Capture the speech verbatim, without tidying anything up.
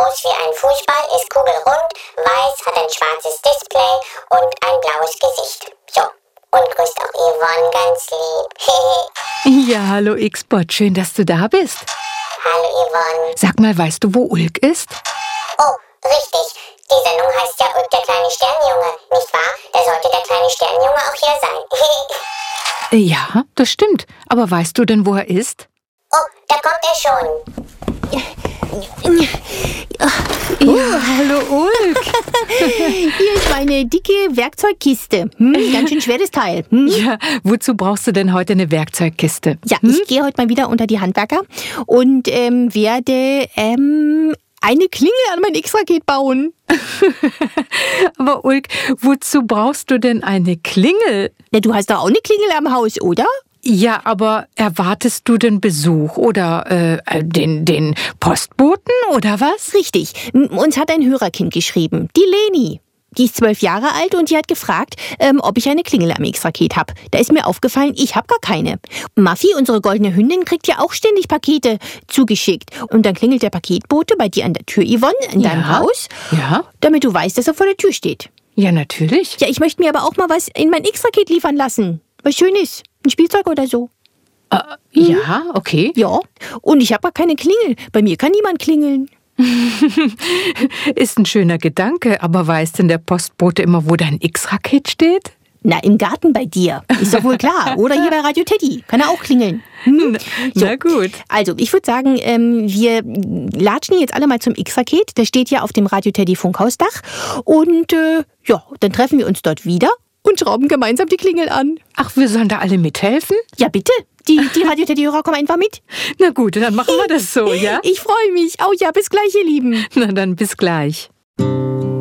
groß wie ein Fußball, ist kugelrund, weiß, hat ein schwarzes Display und ein blaues Gesicht. So, und grüßt auch Yvonne ganz lieb. Ja, hallo X-Bot, schön, dass du da bist. Hallo Yvonne. Sag mal, weißt du, wo Ulk ist? Oh, richtig. Die Sendung heißt ja Ulk, der kleine Sternjunge, nicht wahr? Da sollte der kleine Sternjunge auch hier sein. Ja, das stimmt. Aber weißt du denn, wo er ist? Oh, da kommt er schon. Oh, hallo Ulk. Hier ist meine dicke Werkzeugkiste. Hm, ganz schön schweres Teil. Hm? Ja, wozu brauchst du denn heute eine Werkzeugkiste? Ja, hm? ich gehe heute mal wieder unter die Handwerker und ähm, werde ähm, eine Klingel an mein X-Raket bauen. Aber Ulk, wozu brauchst du denn eine Klingel? Ja, du hast doch auch eine Klingel am Haus, oder? Ja, aber erwartest du den Besuch oder äh, den, den Postboten oder was? Richtig. Uns hat ein Hörerkind geschrieben, die Leni. Die ist zwölf Jahre alt und die hat gefragt, ähm, ob ich eine Klingel am X-Raket habe. Da ist mir aufgefallen, ich habe gar keine. Maffi, unsere goldene Hündin, kriegt ja auch ständig Pakete zugeschickt. Und dann klingelt der Paketbote bei dir an der Tür, Yvonne, in deinem Ja. Haus, Ja, damit du weißt, dass er vor der Tür steht. ja, natürlich. Ja, ich möchte mir aber auch mal was in mein X-Raket liefern lassen. Was Schönes. Ein Spielzeug oder so. Äh, ja, okay. Ja. Und ich habe gar keine Klingel. Bei mir kann niemand klingeln. Ist ein schöner Gedanke, aber weiß denn der Postbote immer, wo dein X-Raket steht? Na, im Garten bei dir. Ist doch wohl klar. Oder hier bei Radio Teddy. Kann er auch klingeln. Hm? So. Na gut. Also, ich würde sagen, ähm, wir latschen jetzt alle mal zum X-Raket. Das steht ja auf dem Radio Teddy Funkhausdach. Und äh, ja, dann treffen wir uns dort wieder und schrauben gemeinsam die Klingel an. Ach, wir sollen da alle mithelfen? Ja, bitte. Die, die Radio Teddy-Hörer kommen einfach mit. Na gut, dann machen wir das so, ja? Ich freue mich. Oh ja, bis gleich, ihr Lieben. Na dann bis gleich.